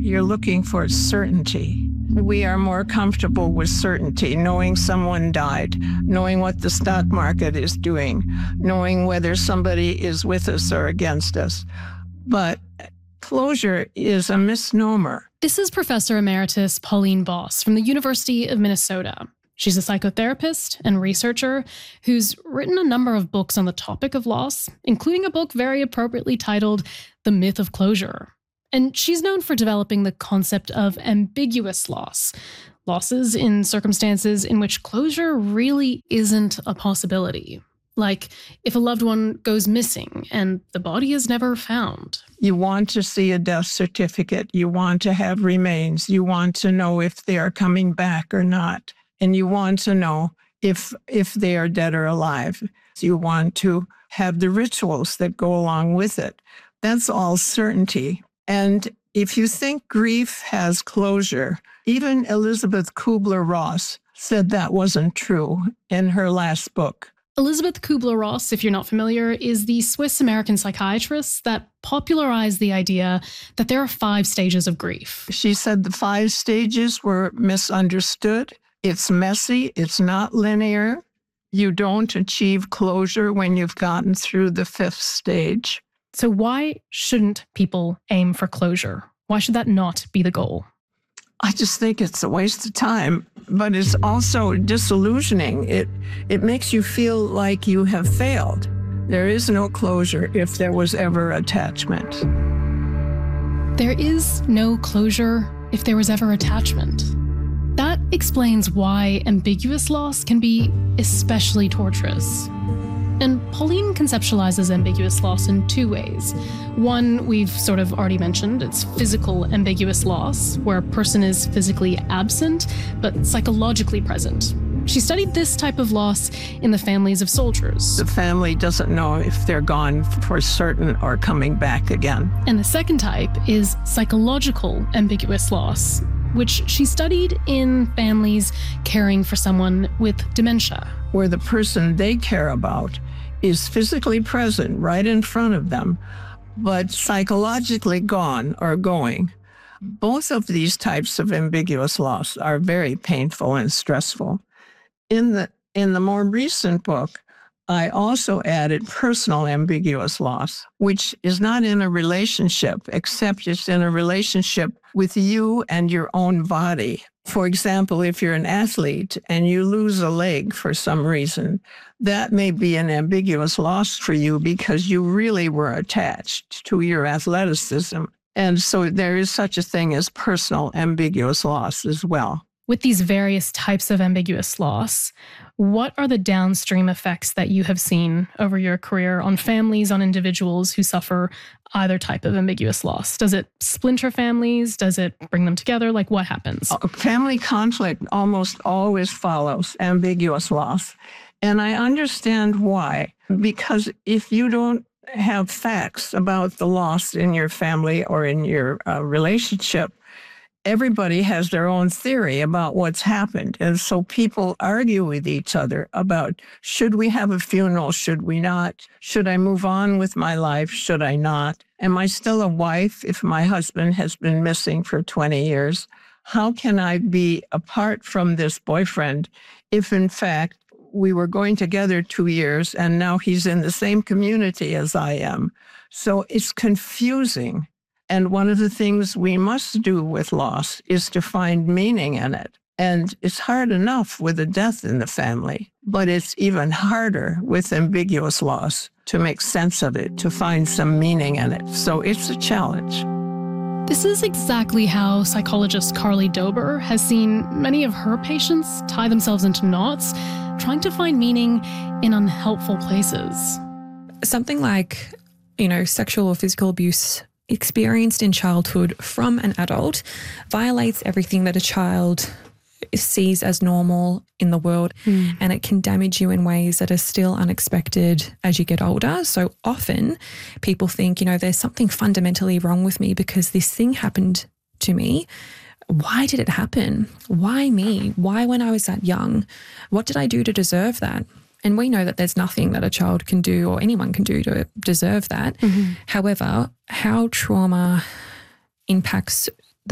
you're looking for certainty. We are more comfortable with certainty, knowing someone died, knowing what the stock market is doing, knowing whether somebody is with us or against us. But closure is a misnomer. This is Professor Emeritus Pauline Boss from the University of Minnesota. She's a psychotherapist and researcher who's written a number of books on the topic of loss, including a book very appropriately titled The Myth of Closure. And she's known for developing the concept of ambiguous loss, losses in circumstances in which closure really isn't a possibility. Like if a loved one goes missing and the body is never found. You want to see a death certificate. You want to have remains. You want to know if they are coming back or not. And you want to know if they are dead or alive. You want to have the rituals that go along with it. That's all certainty. And if you think grief has closure, even Elizabeth Kubler-Ross said that wasn't true in her last book. Elizabeth Kubler-Ross, if you're not familiar, is the Swiss-American psychiatrist that popularized the idea that there are 5 stages of grief. She said the 5 stages were misunderstood. It's messy. It's not linear. You don't achieve closure when you've gotten through the 5th stage. So why shouldn't people aim for closure? Why should that not be the goal? I just think it's a waste of time, but it's also disillusioning. It makes you feel like you have failed. There is no closure if there was ever attachment. There is no closure if there was ever attachment. That explains why ambiguous loss can be especially torturous. And Pauline conceptualizes ambiguous loss in 2 ways. One, we've sort of already mentioned, it's physical ambiguous loss, where a person is physically absent, but psychologically present. She studied this type of loss in the families of soldiers. The family doesn't know if they're gone for certain or coming back again. And the second type is psychological ambiguous loss, which she studied in families caring for someone with dementia. Where the person they care about is physically present right in front of them, but psychologically gone or going. Both of these types of ambiguous loss are very painful and stressful. In the more recent book, I also added personal ambiguous loss, which is not in a relationship, except it's in a relationship with you and your own body. For example, if you're an athlete and you lose a leg for some reason, that may be an ambiguous loss for you because you really were attached to your athleticism. And so there is such a thing as personal ambiguous loss as well. With these various types of ambiguous loss, what are the downstream effects that you have seen over your career on families, on individuals who suffer either type of ambiguous loss? Does it splinter families? Does it bring them together? Like, what happens? Family conflict almost always follows ambiguous loss. And I understand why. Because if you don't have facts about the loss in your family or in your relationship, everybody has their own theory about what's happened. And so people argue with each other about, should we have a funeral? Should we not? Should I move on with my life? Should I not? Am I still a wife if my husband has been missing for 20 years? How can I be apart from this boyfriend if, in fact, we were going together 2 years and now he's in the same community as I am? So it's confusing. And one of the things we must do with loss is to find meaning in it. And it's hard enough with a death in the family, but it's even harder with ambiguous loss to make sense of it, to find some meaning in it. So it's a challenge. This is exactly how psychologist Carly Dober has seen many of her patients tie themselves into knots, trying to find meaning in unhelpful places. Something like, sexual or physical abuse experienced in childhood from an adult violates everything that a child sees as normal in the world, and it can damage you in ways that are still unexpected as you get older. So often people think, there's something fundamentally wrong with me because this thing happened to me. Why did it happen? Why me? Why when I was that young? What did I do to deserve that? And we know that there's nothing that a child can do or anyone can do to deserve that. Mm-hmm. However, how trauma impacts